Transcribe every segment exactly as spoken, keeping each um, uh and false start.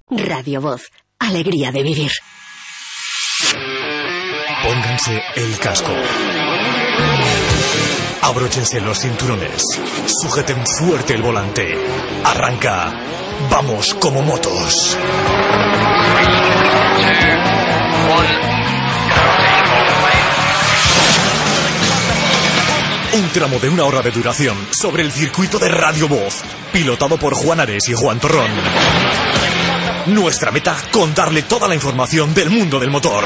Radio Voz, alegría de vivir. Pónganse el casco. Abróchense los cinturones. Sujeten fuerte el volante. Arranca. Vamos como motos. Un tramo de una hora de duración sobre el circuito de Radio Voz, pilotado por Juan Ares y Juan Torrón. Nuestra meta, contarle toda la información del mundo del motor.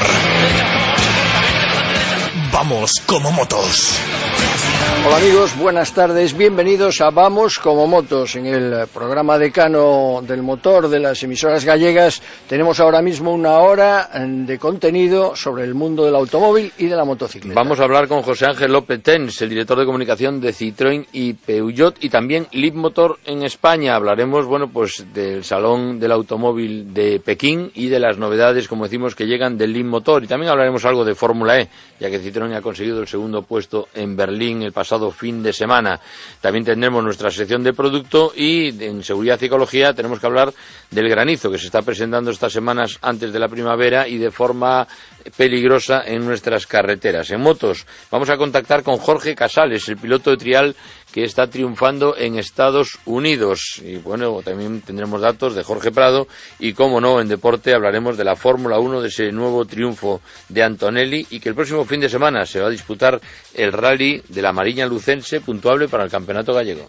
Vamos como motos. Hola amigos, buenas tardes, bienvenidos a Vamos como motos. En el programa decano del motor de las emisoras gallegas tenemos ahora mismo una hora de contenido sobre el mundo del automóvil y de la motocicleta. Vamos a hablar con José Ángel López Tens, el director de comunicación de Citroën y Peugeot, y también Leapmotor en España. Hablaremos, bueno, pues del Salón del Automóvil de Pekín y de las novedades, como decimos, que llegan del Leapmotor, y también hablaremos algo de Fórmula E, ya que Citroën ha conseguido el segundo puesto en Berlín el pasado fin de semana. También tendremos nuestra sección de producto, y en seguridad y ecología tenemos que hablar del granizo que se está presentando estas semanas antes de la primavera y de forma peligrosa en nuestras carreteras. En motos vamos a contactar con Jorge Casales, el piloto de trial que está triunfando en Estados Unidos. Y bueno, también tendremos datos de Jorge Prado, y como no, en deporte hablaremos de la Fórmula uno, de ese nuevo triunfo de Antonelli, y que el próximo fin de semana se va a disputar el rally de la Mariña Lucense, puntuable para el Campeonato Gallego.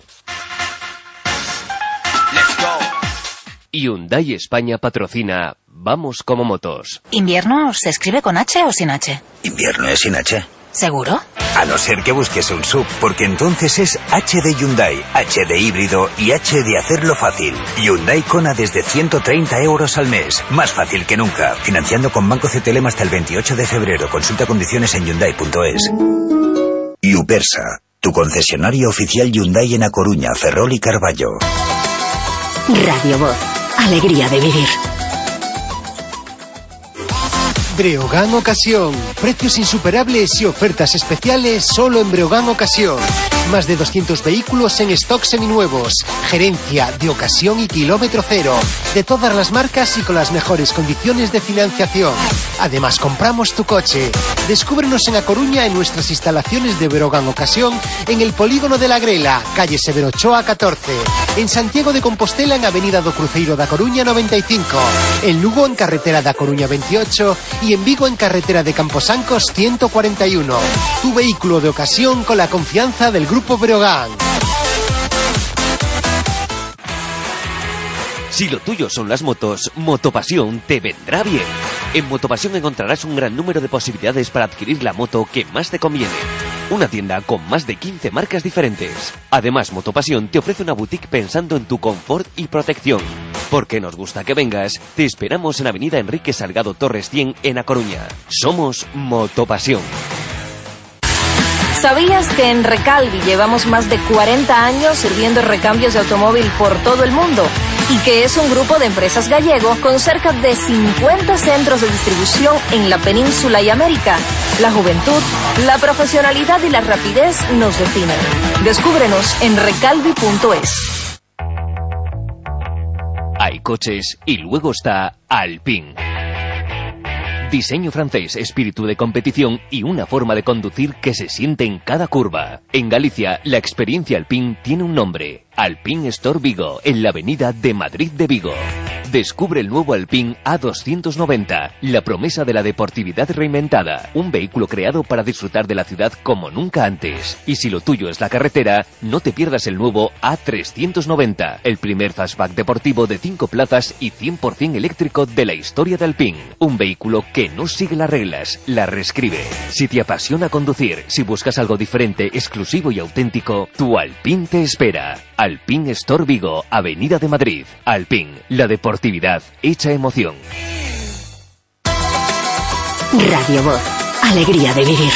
Hyundai España patrocina Vamos como motos. ¿Invierno se escribe con H o sin H? Invierno es sin H. ¿Seguro? A no ser que busques un sub, porque entonces es H de Hyundai, H de híbrido y H de hacerlo fácil. Hyundai Kona desde ciento treinta euros al mes. Más fácil que nunca. Financiando con Banco C T L M hasta el veintiocho de febrero. Consulta condiciones en Hyundai punto es. Upersa, tu concesionario oficial Hyundai en A Coruña, Ferrol y Carballo. Radio Voz, alegría de vivir. Breogán Ocasión. Precios insuperables y ofertas especiales solo en Breogán Ocasión. Más de doscientos vehículos en stock seminuevos. Gerencia de ocasión y kilómetro cero. De todas las marcas y con las mejores condiciones de financiación. Además, compramos tu coche. Descúbrenos en A Coruña en nuestras instalaciones de Breogán Ocasión, en el Polígono de la Grela, calle Severo Ochoa catorce. En Santiago de Compostela, en Avenida do Cruzeiro da Coruña noventa y cinco. En Lugo, en Carretera da Coruña veintiocho. Y en Vigo, en Carretera de Camposancos ciento cuarenta y uno. Tu vehículo de ocasión con la confianza del Grupo Breogán. Si lo tuyo son las motos, Motopasión te vendrá bien. En Motopasión encontrarás un gran número de posibilidades para adquirir la moto que más te conviene. Una tienda con más de quince marcas diferentes. Además, Motopasión te ofrece una boutique pensando en tu confort y protección. Porque nos gusta que vengas, te esperamos en Avenida Enrique Salgado Torres cien en A Coruña. Somos Motopasión. ¿Sabías que en Recalvi llevamos más de cuarenta años sirviendo recambios de automóvil por todo el mundo? Y que es un grupo de empresas gallego con cerca de cincuenta centros de distribución en la península y América. La juventud, la profesionalidad y la rapidez nos definen. Descúbrenos en recalvi punto es. Hay coches y luego está Alpine. Diseño francés, espíritu de competición y una forma de conducir que se siente en cada curva. En Galicia, la experiencia Alpine tiene un nombre. Alpine Store Vigo, en la avenida de Madrid de Vigo. Descubre el nuevo Alpine A doscientos noventa, la promesa de la deportividad reinventada. Un vehículo creado para disfrutar de la ciudad como nunca antes. Y si lo tuyo es la carretera, no te pierdas el nuevo A trescientos noventa, el primer fastback deportivo de cinco plazas y cien por ciento eléctrico de la historia de Alpine. Un vehículo que no sigue las reglas, las reescribe. Si te apasiona conducir, si buscas algo diferente, exclusivo y auténtico, tu Alpine te espera. Alpine Store Vigo, Avenida de Madrid. Alpine, la deportividad hecha emoción. Radio Voz, alegría de vivir.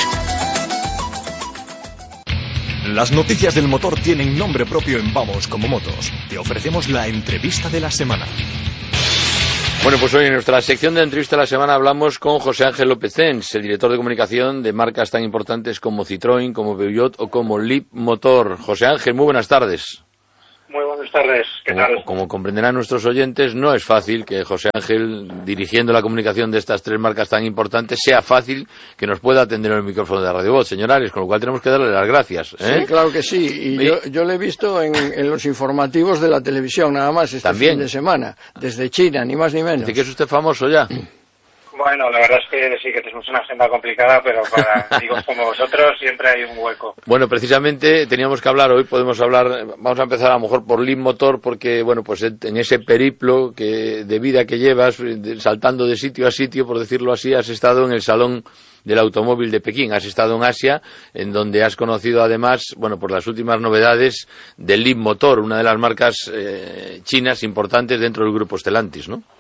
Las noticias del motor tienen nombre propio en Vamos como motos. Te ofrecemos la entrevista de la semana. Bueno, pues hoy en nuestra sección de entrevista de la semana hablamos con José Ángel López Tens, el director de comunicación de marcas tan importantes como Citroën, como Peugeot o como Leapmotor. José Ángel, muy buenas tardes. Muy buenas tardes, ¿qué como, tal? Como comprenderán nuestros oyentes, no es fácil que José Ángel, dirigiendo la comunicación de estas tres marcas tan importantes, sea fácil que nos pueda atender en el micrófono de Radio Voz, señor Ares, con lo cual tenemos que darle las gracias. ¿eh? Sí, claro que sí, y, y... Yo, yo le he visto en, en los informativos de la televisión, nada más, este ¿También? fin de semana, desde China, ni más ni menos. Dice que es usted famoso ya. Bueno, la verdad es que sí que tenemos una agenda complicada, pero para amigos como vosotros siempre hay un hueco. Bueno, precisamente teníamos que hablar hoy, podemos hablar, vamos a empezar a lo mejor por Leapmotor, porque bueno, pues en ese periplo que, de vida que llevas, saltando de sitio a sitio, por decirlo así, has estado en el Salón del Automóvil de Pekín, has estado en Asia, en donde has conocido además, bueno, por las últimas novedades de Leapmotor, una de las marcas eh, chinas importantes dentro del grupo Stellantis, ¿no?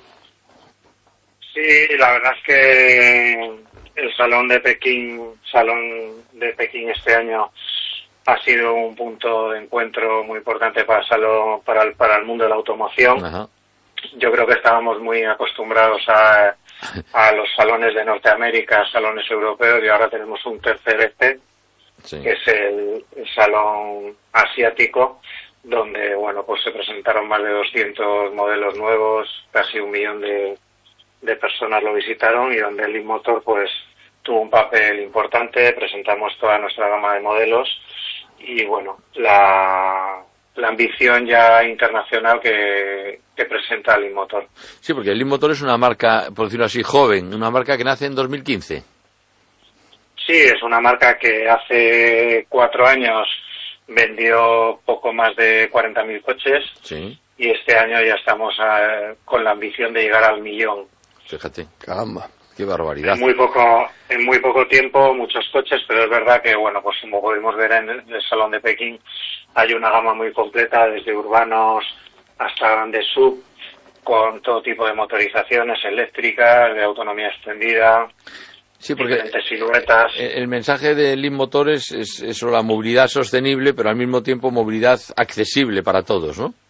Sí, la verdad es que el Salón de Pekín, Salón de Pekín este año ha sido un punto de encuentro muy importante para el, salón, para el, para el mundo de la automoción. Ajá. Yo creo que estábamos muy acostumbrados a, a los salones de Norteamérica, salones europeos, y ahora tenemos un tercer este, sí. que es el, el Salón Asiático, donde bueno, pues se presentaron más de doscientos modelos nuevos, casi un millón de de personas lo visitaron, y donde el Leapmotor pues tuvo un papel importante. Presentamos toda nuestra gama de modelos y bueno, la, la ambición ya internacional que, que presenta el Leapmotor. Sí, porque el Leapmotor es una marca, por decirlo así, joven, una marca que nace en dos mil quince. Sí, es una marca que hace cuatro años vendió poco más de cuarenta mil coches. Sí. Y este año ya estamos a, con la ambición de llegar al millón. Fíjate. Caramba. Qué barbaridad. En muy poco, en muy poco tiempo, muchos coches, pero es verdad que, bueno, pues como podemos ver en el Salón de Pekín, hay una gama muy completa, desde urbanos hasta grandes sub, con todo tipo de motorizaciones eléctricas, de autonomía extendida. Sí, porque diferentes siluetas. El mensaje de Leapmotor es, es eso, la movilidad sostenible, pero al mismo tiempo movilidad accesible para todos, ¿no?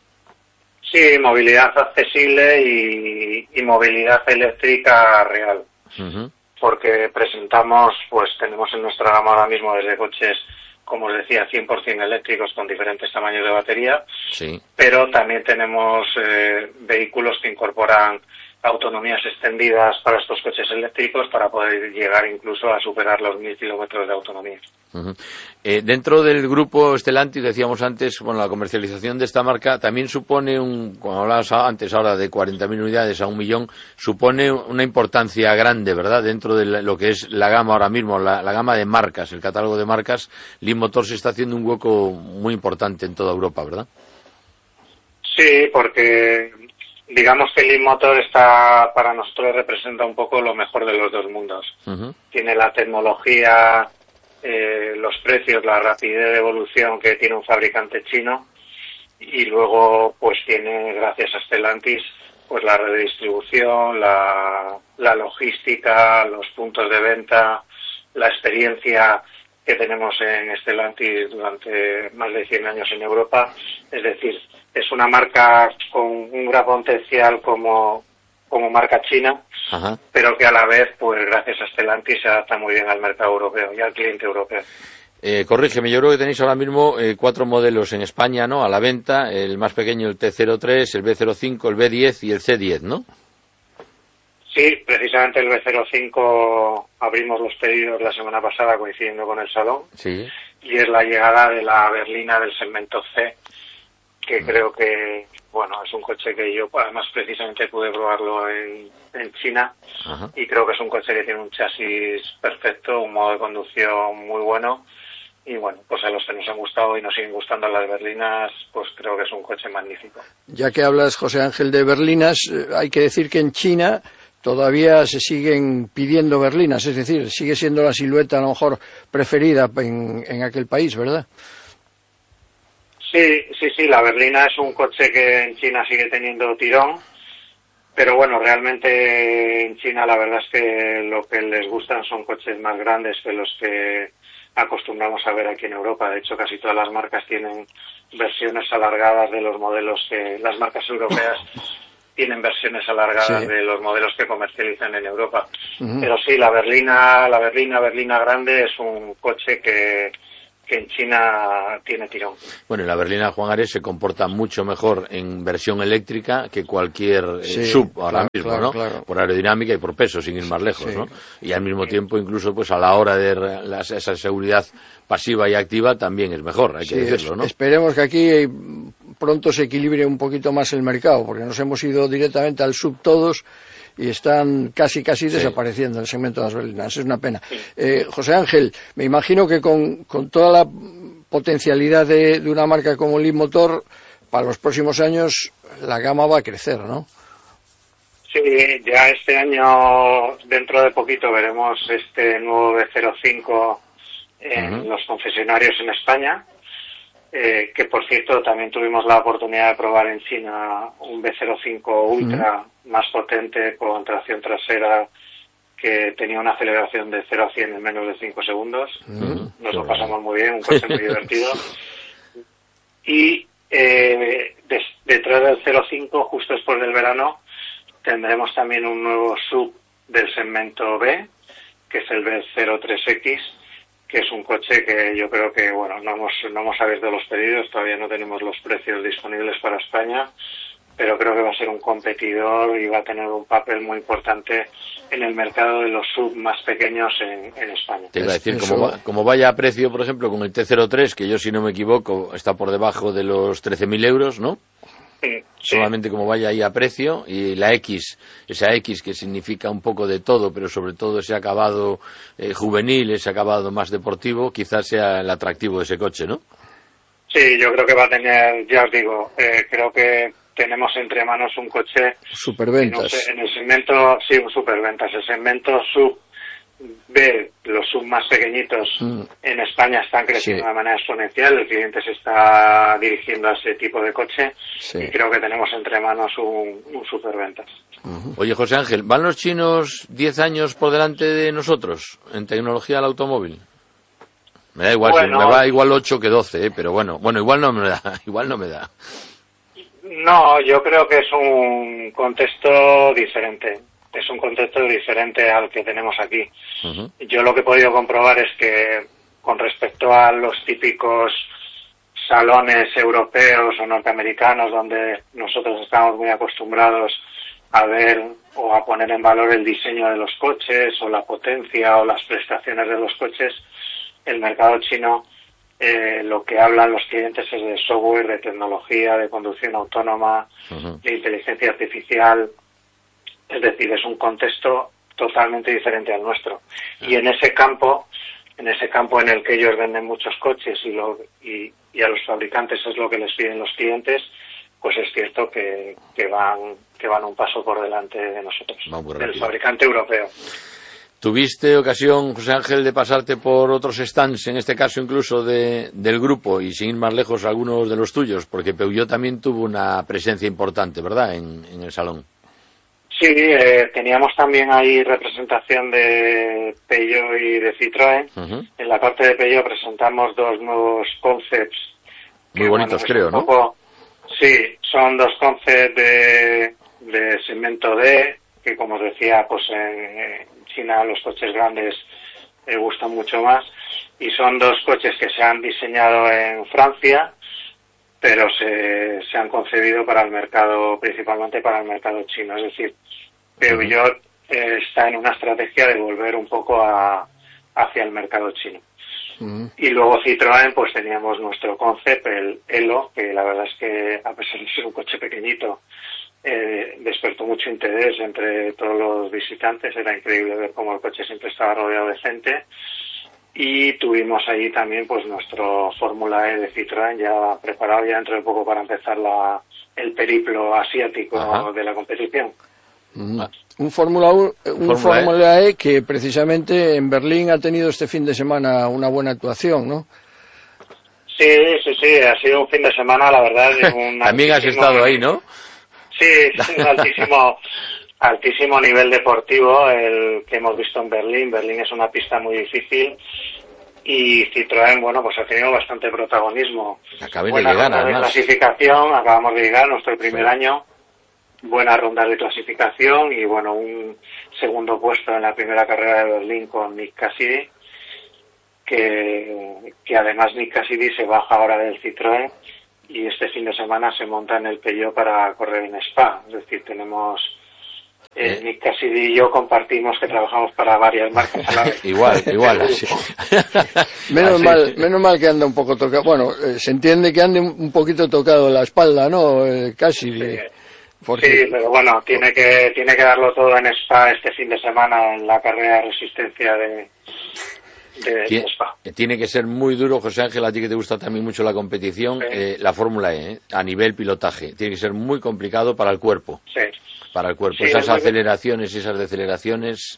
Sí, movilidad accesible y, y movilidad eléctrica real. Uh-huh. Porque presentamos, pues tenemos en nuestra gama ahora mismo desde coches, como os decía, cien por ciento eléctricos con diferentes tamaños de batería. Sí. Pero también tenemos eh, vehículos que incorporan autonomías extendidas para estos coches eléctricos para poder llegar incluso a superar los mil kilómetros de autonomía. Uh-huh. Eh, dentro del grupo Stellantis, decíamos antes, bueno, la comercialización de esta marca también supone, un, como hablabas antes ahora de cuarenta mil unidades a un millón, supone una importancia grande, ¿verdad? Dentro de lo que es la gama ahora mismo, la, la gama de marcas, el catálogo de marcas, Leapmotor se está haciendo un hueco muy importante en toda Europa, ¿verdad? Sí, porque digamos que el Leapmotor está, para nosotros representa un poco lo mejor de los dos mundos. Uh-huh. Tiene la tecnología, eh, los precios, la rapidez de evolución que tiene un fabricante chino, y luego pues tiene, gracias a Stellantis, pues la red de distribución, la, la logística, los puntos de venta, la experiencia que tenemos en Stellantis durante más de cien años en Europa. Es decir, es una marca con un gran potencial como, como marca china, Ajá. pero que a la vez, pues gracias a Stellantis, se adapta muy bien al mercado europeo y al cliente europeo. Eh, corrígeme, yo creo que tenéis ahora mismo eh, cuatro modelos en España, ¿no?, a la venta. El más pequeño, el T cero tres, el B cero cinco, el B diez y el C diez, ¿no? Sí, precisamente el B cero cinco abrimos los pedidos la semana pasada coincidiendo con el salón. Sí. Y es la llegada de la berlina del segmento C, que mm. creo que, bueno, es un coche que yo además precisamente pude probarlo en, en China. Ajá. Y creo que es un coche que tiene un chasis perfecto, un modo de conducción muy bueno. Y bueno, pues a los que nos han gustado y nos siguen gustando las berlinas, pues creo que es un coche magnífico. Ya que hablas, José Ángel, de berlinas, hay que decir que en China todavía se siguen pidiendo berlinas, es decir, sigue siendo la silueta a lo mejor preferida en, en aquel país, ¿verdad? Sí, sí, sí, la berlina es un coche que en China sigue teniendo tirón, pero bueno, realmente en China la verdad es que lo que les gustan son coches más grandes que los que acostumbramos a ver aquí en Europa. De hecho, casi todas las marcas tienen versiones alargadas de los modelos que las marcas europeas tienen versiones alargadas sí. de los modelos que comercializan en Europa. Uh-huh. Pero sí, la berlina, la berlina, berlina grande es un coche que, que en China tiene tirón. Bueno, y la berlina Juan Ares se comporta mucho mejor en versión eléctrica que cualquier eh, sí, sub ahora claro, mismo, claro, ¿no? Claro. Por aerodinámica y por peso, sin ir más lejos, sí. ¿no? Y al mismo tiempo, incluso, pues a la hora de la, esa seguridad pasiva y activa también es mejor, hay sí, que decirlo, ¿no? Esperemos que aquí pronto se equilibre un poquito más el mercado, porque nos hemos ido directamente al sub todos y están casi casi sí. desapareciendo el segmento de las berlinas. Es una pena. Eh, José Ángel, me imagino que con, con toda la potencialidad de, de una marca como Leapmotor, para los próximos años la gama va a crecer, ¿no? Sí, ya este año, dentro de poquito, veremos este nuevo B cero cinco en uh-huh. los concesionarios en España. Eh, que por cierto también tuvimos la oportunidad de probar en China un B cero cinco Ultra uh-huh. más potente con tracción trasera que tenía una aceleración de cero a cien en menos de cinco segundos. Uh-huh. Nos lo pasamos muy bien, un coche muy divertido. Y eh, des, detrás del cero cinco, justo después del verano, tendremos también un nuevo sub del segmento B, que es el B cero tres X, que es un coche que yo creo que, bueno, no hemos, no hemos abierto los pedidos, todavía no tenemos los precios disponibles para España, pero creo que va a ser un competidor y va a tener un papel muy importante en el mercado de los sub más pequeños en, en España. Te iba a decir, como, va, como vaya a precio, por ejemplo, con el T cero tres, que yo, si no me equivoco, está por debajo de los trece mil euros, ¿no? Sí. Solamente como vaya ahí a precio, y la X, esa X que significa un poco de todo, pero sobre todo ese acabado eh, juvenil, ese acabado más deportivo, quizás sea el atractivo de ese coche, ¿no? Sí, yo creo que va a tener, ya os digo, eh, creo que tenemos entre manos un coche superventas. En, en el segmento, sí, un superventas, el segmento sub B, los sub más pequeñitos mm. en España están creciendo sí. de manera exponencial, el cliente se está dirigiendo a ese tipo de coche sí. y creo que tenemos entre manos un, un superventas. Uh-huh. Oye, José Ángel, ¿van los chinos diez años por delante de nosotros en tecnología del automóvil? Me da igual, bueno, me va igual ocho que doce, ¿eh? Pero bueno, bueno, igual no me da, igual no me da. No, yo creo que es un contexto diferente. Es un contexto diferente al que tenemos aquí. Uh-huh. Yo lo que he podido comprobar es que con respecto a los típicos salones europeos o norteamericanos donde nosotros estamos muy acostumbrados a ver o a poner en valor el diseño de los coches o la potencia o las prestaciones de los coches, el mercado chino eh, lo que hablan los clientes es de software, de tecnología, de conducción autónoma, uh-huh. de inteligencia artificial. Es decir, es un contexto totalmente diferente al nuestro. Y en ese campo, en ese campo en el que ellos venden muchos coches y, lo, y, y a los fabricantes es lo que les piden los clientes, pues es cierto que, que van que van un paso por delante de nosotros, del fabricante europeo. ¿Tuviste ocasión, José Ángel, de pasarte por otros stands, en este caso incluso de, del grupo, y sin ir más lejos algunos de los tuyos? Porque Peugeot también tuvo una presencia importante, ¿verdad?, en, en el salón. Sí, eh, teníamos también ahí representación de Peugeot y de Citroën. Uh-huh. En la parte de Peugeot presentamos dos nuevos concepts. Muy bonitos, bueno, creo, ¿no? Poco, sí, son dos concepts de, de segmento D, que como os decía, pues en China los coches grandes eh, gustan mucho más. Y son dos coches que se han diseñado en Francia, pero se, se han concebido para el mercado, principalmente para el mercado chino. Es decir, Peugeot eh, está en una estrategia de volver un poco a, hacia el mercado chino. Uh-huh. Y luego Citroën, pues teníamos nuestro concept, el Elo, que la verdad es que, a pesar de ser un coche pequeñito, eh, despertó mucho interés entre todos los visitantes. Era increíble ver cómo el coche siempre estaba rodeado de gente. Y tuvimos ahí también pues nuestro Fórmula E de Citroën ya preparado ya dentro de poco para empezar la, el periplo asiático Ajá. de la competición. Mm. Un Fórmula un Fórmula E. e que precisamente en Berlín ha tenido este fin de semana una buena actuación, ¿no? Sí, sí, sí, ha sido un fin de semana, la verdad. Un También has estado ahí, ¿no? Sí, es un altísimo... altísimo nivel deportivo el que hemos visto en Berlín. Berlín es una pista muy difícil y Citroën, bueno, pues ha tenido bastante protagonismo. Acabé buena de llegar, ronda de clasificación, acabamos de llegar, nuestro primer sí. año, buenas rondas de clasificación y bueno, un segundo puesto en la primera carrera de Berlín con Nick Cassidy. que, que además Nick Cassidy se baja ahora del Citroën y este fin de semana se monta en el Peugeot para correr en Spa. Es decir, tenemos... Eh, Nick Cassidy y yo compartimos que trabajamos para varias marcas a la vez. Igual, igual. Sí. menos, Así. mal, menos mal que anda un poco tocado. Bueno, eh, se entiende que ande un poquito tocado la espalda, ¿no? Eh, Cassidy. Sí. Porque... Sí, pero bueno, tiene que tiene que darlo todo en Spa este fin de semana en la carrera de resistencia de, de, de Spa. Tiene que ser muy duro, José Ángel, a ti que te gusta también mucho la competición, sí. eh, la Fórmula E, eh, a nivel pilotaje. Tiene que ser muy complicado para el cuerpo. Sí. Para el cuerpo. Sí, esas aceleraciones y esas deceleraciones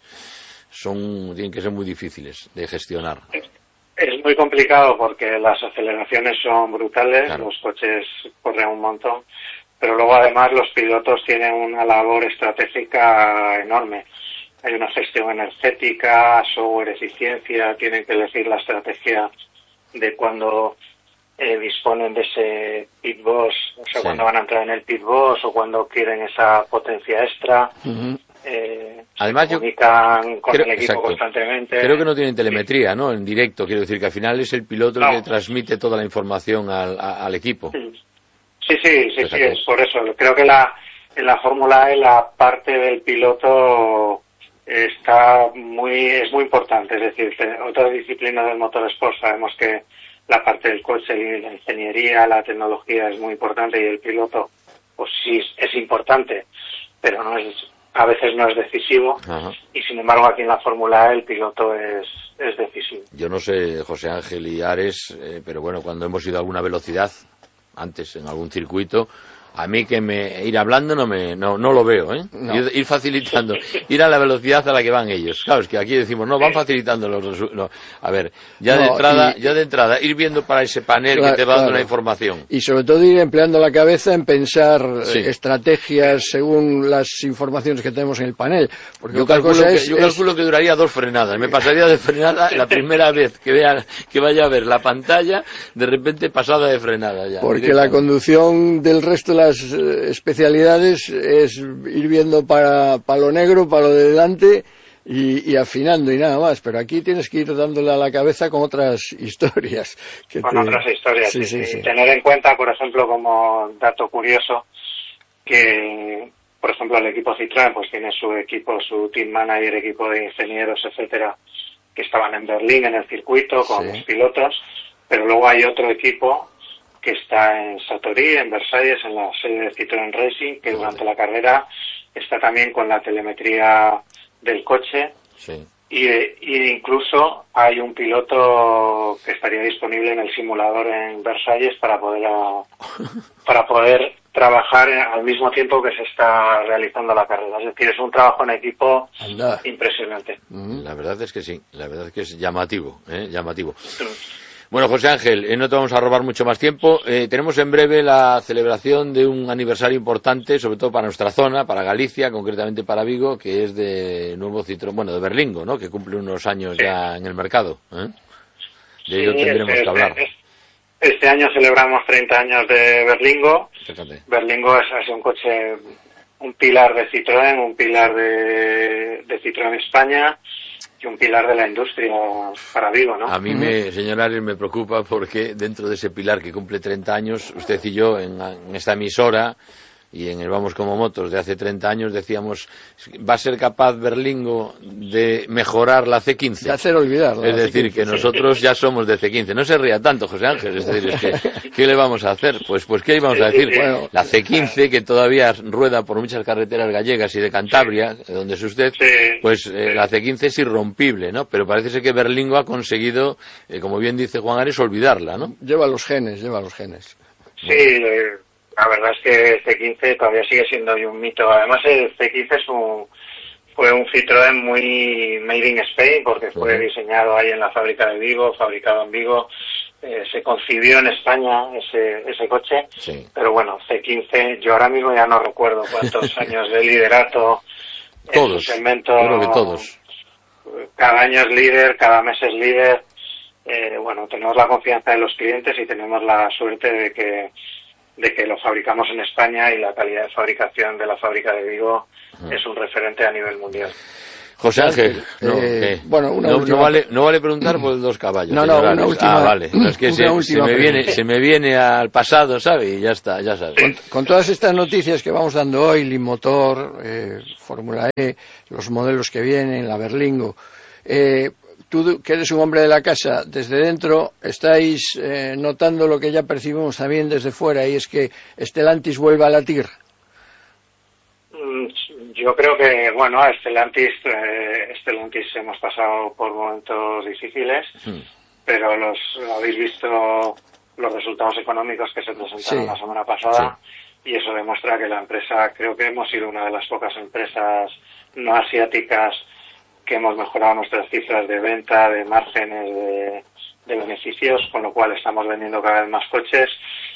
son tienen que ser muy difíciles de gestionar. Es, es muy complicado porque las aceleraciones son brutales, claro. Los coches corren un montón, pero luego además los pilotos tienen una labor estratégica enorme. Hay una gestión energética, software, eficiencia, tienen que elegir la estrategia de cuando eh, disponen de ese pit boss, o sea, sí. Cuando van a entrar en el pit boss o cuando quieren esa potencia extra. Uh-huh. eh, Además, comunican yo con creo, el equipo exacto. constantemente. Creo que no tienen telemetría, ¿no? En directo, quiero decir que al final es el piloto no. el que transmite toda la información al, a, al equipo. Sí, sí, sí, sí, sí, es por eso. Creo que la, en la Fórmula E la parte del piloto está muy es muy importante. Es decir, otras disciplinas del motorsport sabemos que la parte del coche, la ingeniería, la tecnología es muy importante y el piloto, pues sí, es importante, pero no es a veces no es decisivo. Ajá. Y sin embargo aquí en la Fórmula E el piloto es, es decisivo. Yo no sé, José Ángel y Ares, eh, pero bueno, cuando hemos ido a alguna velocidad, antes en algún circuito, a mí que me ir hablando no me no, no lo veo, ¿eh? No. Ir, ir facilitando, ir a la velocidad a la que van ellos. Claro, es que aquí decimos, no, van facilitando los resultados. No. A ver, ya no, de entrada, y, ya de entrada, ir viendo para ese panel claro, que te va dando claro. la información. Y sobre todo ir empleando la cabeza en pensar sí. eh, estrategias según las informaciones que tenemos en el panel. Porque yo calculo, cosa es, que, yo es... calculo que duraría dos frenadas. Me pasaría de frenada la primera vez que vea que vaya a ver la pantalla, de repente pasada de frenada ya. Porque la conducción del resto de la las especialidades es ir viendo para, para lo negro, para lo de delante y, y afinando y nada más, pero aquí tienes que ir dándole a la cabeza con otras historias. Que con te... otras historias, sí, sí, sí, sí. Tener en cuenta, por ejemplo, como dato curioso, que, por ejemplo, el equipo Citroën pues tiene su equipo, su team manager, equipo de ingenieros, etcétera, que estaban en Berlín en el circuito con sí. los pilotos, pero luego hay otro equipo que está en Satori, en Versalles, en la sede de Citroën Racing, que durante la carrera está también con la telemetría del coche. Sí. Y, y incluso hay un piloto que estaría disponible en el simulador en Versalles para poder a, para poder trabajar al mismo tiempo que se está realizando la carrera. Es decir, es un trabajo en equipo Anda. impresionante. La verdad es que sí, la verdad es que es llamativo, ¿eh? llamativo. Sí. Bueno, José Ángel, eh, no te vamos a robar mucho más tiempo. Eh, tenemos en breve la celebración de un aniversario importante, sobre todo para nuestra zona, para Galicia, concretamente para Vigo, que es de nuevo Citroën, bueno, de Berlingo, ¿no? Que cumple unos años sí. ya en el mercado. ¿eh? De ello sí, tendremos este, que hablar. Este, este año celebramos treinta años de Berlingo. Fíjate. Berlingo es, es un coche, un pilar de Citroën, un pilar de, de Citroën España. Y un pilar de la industria para Vigo, ¿no? A mí, me, señor Ares, me preocupa porque dentro de ese pilar que cumple treinta años, usted y yo, en, en esta emisora y en el Vamos como Motos de hace treinta años decíamos, ¿va a ser capaz Berlingo de mejorar la C quince? De hacer olvidar. Es decir, que nosotros ya somos de C quince. No se ría tanto, José Ángel, es decir, es que, ¿qué le vamos a hacer? Pues, pues ¿qué íbamos a decir? Bueno, la C quince, que todavía rueda por muchas carreteras gallegas y de Cantabria, donde es usted, pues eh, la C quince es irrompible, ¿no? Pero parece ser que Berlingo ha conseguido, eh, como bien dice Juan Ares, olvidarla, ¿no? Lleva los genes, lleva los genes. Sí, eh... La verdad es que C quince todavía sigue siendo un mito. Además, el C quince es un, fue un Citroën muy made in Spain, porque fue uh-huh. diseñado ahí en la fábrica de Vigo, fabricado en Vigo. Eh, se concibió en España ese, ese coche. Sí. Pero bueno, C quince, yo ahora mismo ya no recuerdo cuántos años de liderato. Todos, segmento, creo que todos. Cada año es líder, cada mes es líder. Eh, bueno, tenemos la confianza de los clientes y tenemos la suerte de que de que lo fabricamos en España y la calidad de fabricación de la fábrica de Vigo uh-huh. es un referente a nivel mundial. José Ángel, no, eh, bueno, una no, última... no, vale, no vale preguntar por dos caballos. No, no, una última... Ah, vale, no, es que se, se, me viene, pregunta. se me viene al pasado, ¿sabe? Y ya está, ya sabes. Con, con todas estas noticias que vamos dando hoy, Limotor, eh, Fórmula E, los modelos que vienen, la Berlingo, eh, tú que eres un hombre de la casa, desde dentro estáis eh, notando lo que ya percibimos también desde fuera, y es que Stellantis vuelve a latir. Yo creo que, bueno, a Stellantis, eh, Stellantis hemos pasado por momentos difíciles, sí. pero los habéis visto los resultados económicos que se presentaron sí. la semana pasada, sí. y eso demuestra que la empresa, creo que hemos sido una de las pocas empresas no asiáticas que hemos mejorado nuestras cifras de venta, de márgenes, de, de beneficios, con lo cual estamos vendiendo cada vez más coches.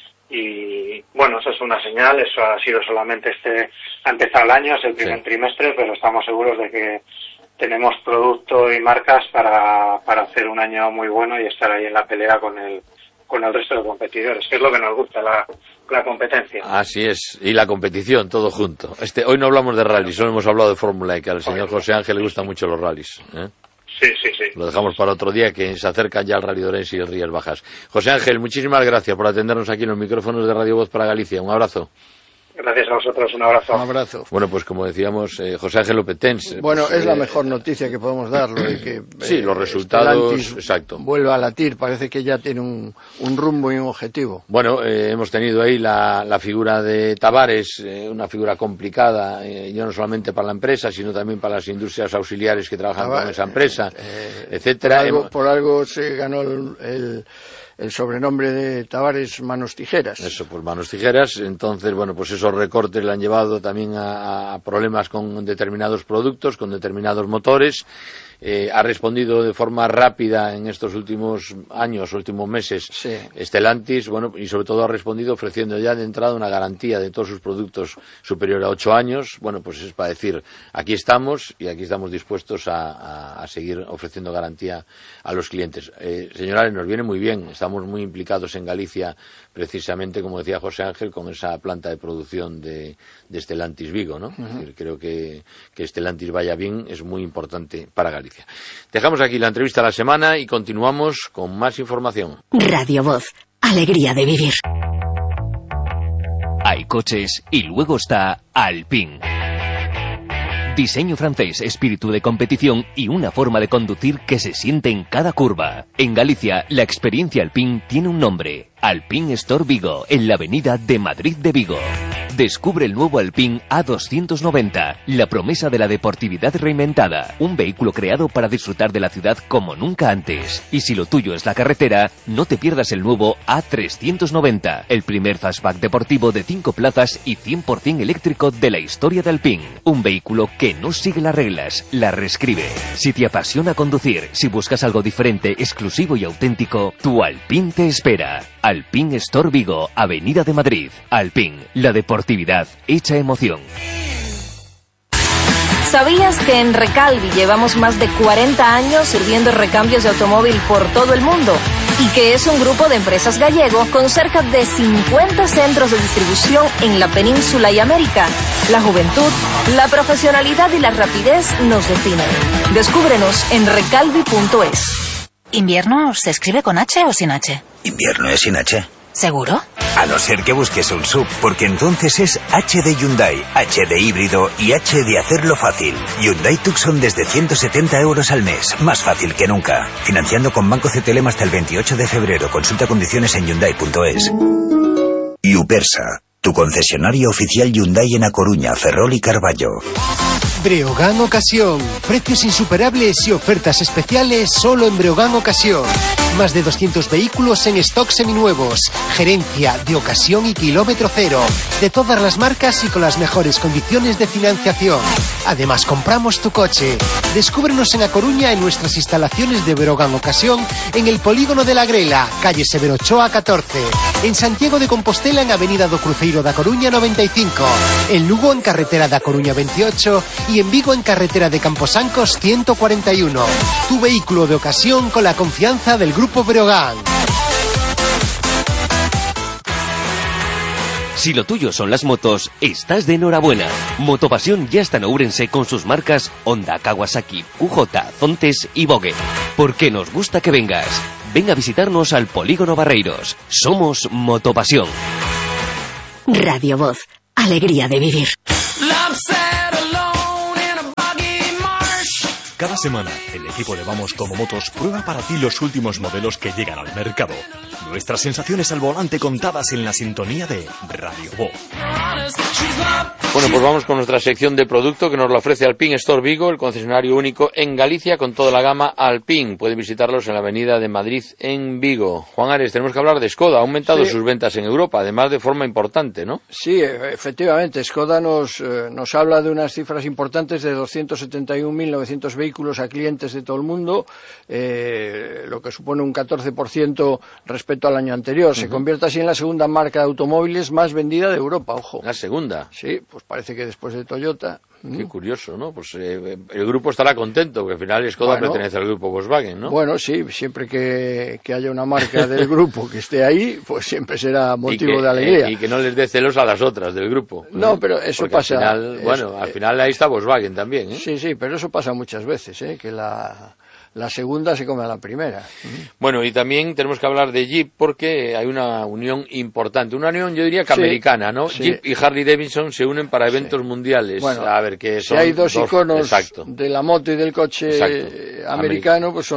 Y bueno, eso es una señal, eso ha sido solamente este, ha empezado el año, es el primer sí. trimestre, pero estamos seguros de que tenemos producto y marcas para, para hacer un año muy bueno y estar ahí en la pelea con el, con el resto de competidores, que es lo que nos gusta, la, la competencia. Así es, y la competición, todo junto. Este, hoy no hablamos de rallies, solo hemos hablado de Fórmula E, que al señor José Ángel le gustan mucho los rallies, ¿eh? Sí, sí, sí. Lo dejamos para otro día, que se acercan ya el Rally de Orense y el Rías Bajas. José Ángel, muchísimas gracias por atendernos aquí en los micrófonos de Radio Voz para Galicia. Un abrazo. Gracias a vosotros, un abrazo. Un abrazo. Bueno, pues como decíamos, eh, José Ángel López Tens. Bueno, pues, es la eh, mejor noticia que podemos dar, lo de que eh, sí, los resultados, exacto. vuelve a latir, parece que ya tiene un, un rumbo y un objetivo. Bueno, eh, hemos tenido ahí la, la figura de Tavares, eh, una figura complicada, eh, ya no solamente para la empresa, sino también para las industrias auxiliares que trabajan Tavares, con esa empresa, eh, etcétera. Por algo, por algo se ganó el, el el sobrenombre de Tavares Manos Tijeras. Eso, pues Manos Tijeras. Entonces, bueno, pues esos recortes le han llevado también a, a problemas con determinados productos, con determinados motores. Eh, ha respondido de forma rápida en estos últimos años, últimos meses, sí. Stellantis, bueno, y sobre todo ha respondido ofreciendo ya de entrada una garantía de todos sus productos superior a ocho años. Bueno, pues es para decir, aquí estamos y aquí estamos dispuestos a, a, a seguir ofreciendo garantía a los clientes. Eh, señores, nos viene muy bien, estamos muy implicados en Galicia, precisamente, como decía José Ángel, con esa planta de producción de, de Stellantis Vigo, ¿no? Uh-huh. Es decir, creo que, que Stellantis vaya bien es muy importante para Galicia. Dejamos aquí la entrevista de la semana y continuamos con más información. Radio Voz, alegría de vivir. Hay coches y luego está Alpine. Diseño francés, espíritu de competición y una forma de conducir que se siente en cada curva. En Galicia, la experiencia Alpine tiene un nombre: Alpine Store Vigo, en la avenida de Madrid de Vigo. Descubre el nuevo Alpine A doscientos noventa, la promesa de la deportividad reinventada. Un vehículo creado para disfrutar de la ciudad como nunca antes. Y si lo tuyo es la carretera, no te pierdas el nuevo A trescientos noventa, el primer fastback deportivo de cinco plazas y cien por ciento eléctrico de la historia de Alpine. Un vehículo que no sigue las reglas, las reescribe. Si te apasiona conducir, si buscas algo diferente, exclusivo y auténtico, tu Alpine te espera. Alpine Store Vigo, avenida de Madrid. Alpine, la deportividad hecha emoción. ¿Sabías que en Recalvi llevamos más de cuarenta años sirviendo recambios de automóvil por todo el mundo? Y que es un grupo de empresas gallego con cerca de cincuenta centros de distribución en la península y América. La juventud, la profesionalidad y la rapidez nos definen. Descúbrenos en recalvi punto es. ¿Invierno se escribe con H o sin H? Invierno es sin H. ¿Seguro? A no ser que busques un sub, porque entonces es H de Hyundai, H de híbrido y H de hacerlo fácil. Hyundai Tucson desde ciento setenta euros al mes, más fácil que nunca. Financiando con Banco C T L M hasta el veintiocho de febrero. Consulta condiciones en hyundai punto es. Y Upersa, tu concesionario oficial Hyundai en A Coruña, Ferrol y Carballo. Breogán Ocasión. Precios insuperables y ofertas especiales solo en Breogán Ocasión. Más de doscientos vehículos en stock seminuevos. Gerencia de ocasión y kilómetro cero. De todas las marcas y con las mejores condiciones de financiación. Además, compramos tu coche. Descúbrenos en A Coruña en nuestras instalaciones de Breogán Ocasión en el Polígono de la Grela, calle Severo Ochoa catorce. En Santiago de Compostela en avenida do Cruceiro da Coruña noventa y cinco. En Lugo en carretera da Coruña veintiocho. Y en Vigo en carretera de Camposancos ciento cuarenta y uno. Tu vehículo de ocasión con la confianza del Grupo Breogán. Si lo tuyo son las motos, estás de enhorabuena. Motopasión ya está en Ourense con sus marcas Honda, Kawasaki, Q J, Zontes y Vogue. Porque nos gusta que vengas. Ven a visitarnos al Polígono Barreiros. Somos Motopasión. Radio Voz. Alegría de vivir. Cada semana, el equipo de Vamos Como Motos prueba para ti los últimos modelos que llegan al mercado. Nuestras sensaciones al volante contadas en la sintonía de Radio Voz. Bueno, pues vamos con nuestra sección de producto que nos la ofrece Alpine Store Vigo, el concesionario único en Galicia con toda la gama Alpine. Pueden visitarlos en la avenida de Madrid en Vigo. Juan Ares, tenemos que hablar de Skoda. Ha aumentado sí. sus ventas en Europa, además de forma importante, ¿no? Sí, efectivamente. Skoda nos, eh, nos habla de unas cifras importantes de doscientos setenta y un mil novecientos vehículos a clientes de todo el mundo, eh, lo que supone un catorce por ciento respecto al año anterior. Uh-huh. Se convierte así en la segunda marca de automóviles más vendida de Europa, ojo. ¿La segunda? Sí, pues parece que después de Toyota. Qué curioso, ¿no? Pues eh, el grupo estará contento, porque al final Skoda bueno, pertenece al grupo Volkswagen, ¿no? Bueno, sí, siempre que, que haya una marca del grupo que esté ahí, pues siempre será motivo que, de alegría. Eh, y que no les dé celos a las otras del grupo. No, ¿eh? Pero eso porque pasa... Al final, bueno, eso, al final ahí está Volkswagen también, ¿eh? Sí, sí, pero eso pasa muchas veces, ¿eh? Que la... la segunda se come a la primera. Bueno, y también tenemos que hablar de Jeep porque hay una unión importante, una unión yo diría que sí, americana, ¿no? Sí. Jeep y Harley Davidson se unen para eventos sí. mundiales. Bueno, a ver, que son si hay dos, dos iconos exacto. de la moto y del coche exacto. americano, pues son